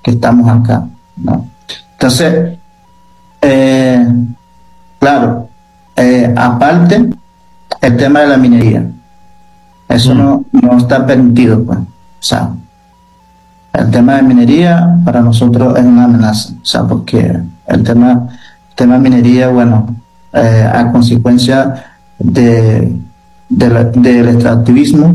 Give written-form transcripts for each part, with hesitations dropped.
que estamos acá, ¿no? Entonces, claro, aparte, el tema de la minería, eso no está permitido, pues. O sea, el tema de minería para nosotros es una amenaza, o sea, porque el tema de minería, bueno, a consecuencia del extractivismo,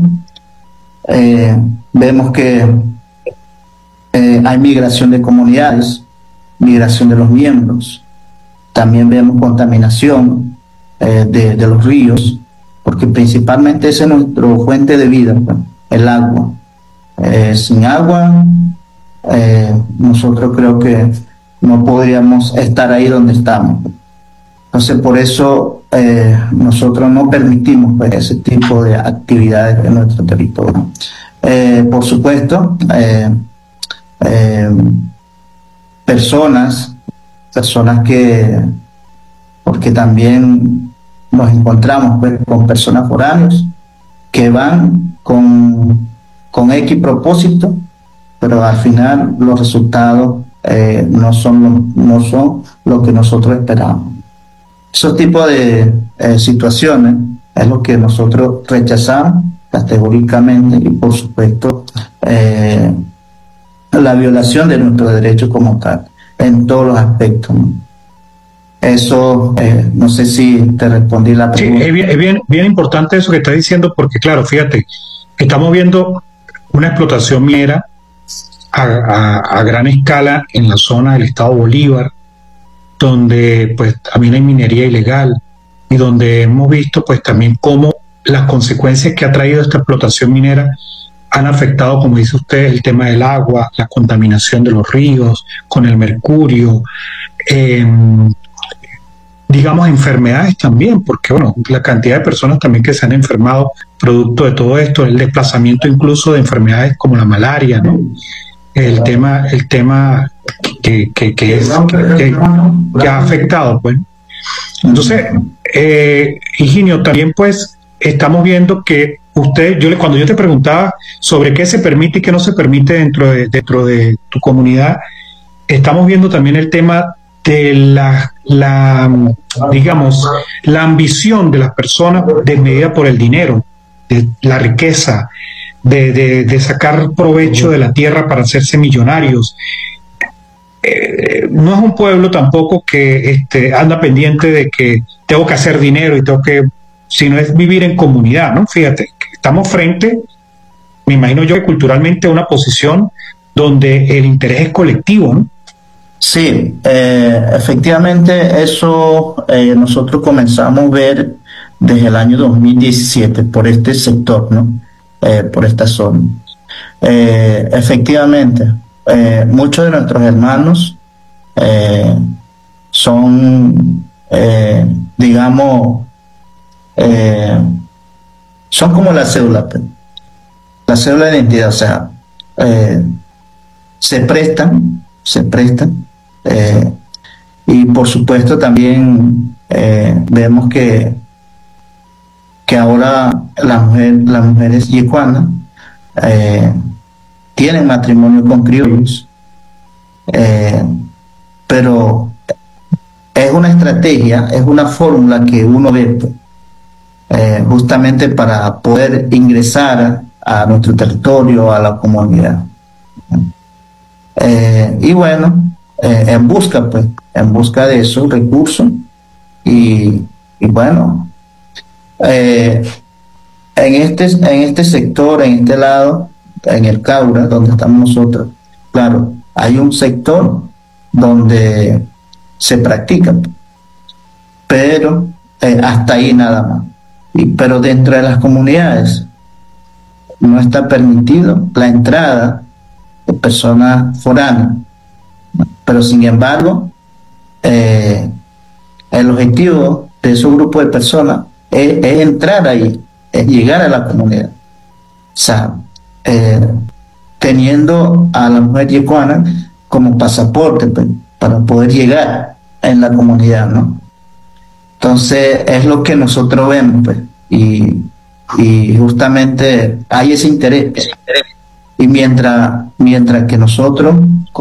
vemos que hay migración de comunidades, migración de los miembros, también vemos contaminación de los ríos, porque principalmente esa es nuestra fuente de vida, pues, el agua. Sin agua, nosotros creo que no podríamos estar ahí donde estamos. Entonces, por eso nosotros no permitimos, pues, ese tipo de actividades en nuestro territorio. Por supuesto, personas que, porque también nos encontramos, pues, con personas foráneas que van con X propósito, pero al final los resultados no son lo que nosotros esperamos. Esos tipos de situaciones es lo que nosotros rechazamos categóricamente, y por supuesto la violación de nuestros derechos como tal, en todos los aspectos, ¿no? Eso, no sé si te respondí la pregunta. Sí, es bien importante eso que estás diciendo, porque claro, fíjate, estamos viendo una explotación minera a gran escala en la zona del estado Bolívar, donde pues también hay minería ilegal, y donde hemos visto pues también cómo las consecuencias que ha traído esta explotación minera han afectado, como dice usted, el tema del agua, la contaminación de los ríos con el mercurio, digamos enfermedades también, porque bueno, la cantidad de personas también que se han enfermado producto de todo esto, el desplazamiento incluso de enfermedades como la malaria, ¿no? El tema que ha afectado, pues. Entonces, Higinio, también pues estamos viendo que cuando yo te preguntaba sobre qué se permite y qué no se permite dentro de tu comunidad, estamos viendo también el tema de digamos, la ambición de las personas desmedida por el dinero, de la riqueza, de sacar provecho de la tierra para hacerse millonarios. No es un pueblo tampoco que anda pendiente de que tengo que hacer dinero sino es vivir en comunidad, ¿no? Fíjate, estamos frente, me imagino yo, culturalmente a una posición donde el interés es colectivo, ¿no? Sí, efectivamente eso nosotros comenzamos a ver desde el año 2017 por este sector, ¿no? Por esta zona. Efectivamente, muchos de nuestros hermanos son, digamos, son como la cédula de identidad, o sea, se prestan, y por supuesto también vemos que ahora las mujeres yecuanas tienen matrimonio con criollos, pero es una estrategia, es una fórmula que uno ve justamente para poder ingresar a nuestro territorio, a la comunidad. Y bueno, en busca de esos recursos, y bueno, en este sector, en este lado, en el Caura, donde estamos nosotros, claro, hay un sector donde se practica, pero hasta ahí nada más. Pero dentro de las comunidades no está permitido la entrada de personas foráneas, pero sin embargo el objetivo de esos grupos de personas es entrar ahí, es llegar a la comunidad, o sea, teniendo a la mujer yecuana como pasaporte, pues, para poder llegar en la comunidad, ¿no? Entonces es lo que nosotros vemos, pues, y justamente hay ese interés, y mientras que nosotros